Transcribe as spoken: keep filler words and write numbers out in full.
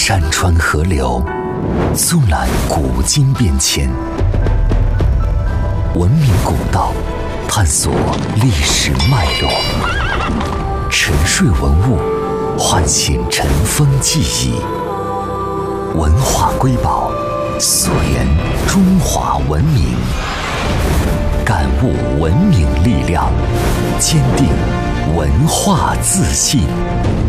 山川河流，纵览古今变迁，文明古道，探索历史脉络，沉睡文物，唤醒尘封记忆，文化瑰宝，溯源中华文明，感悟文明力量，坚定文化自信。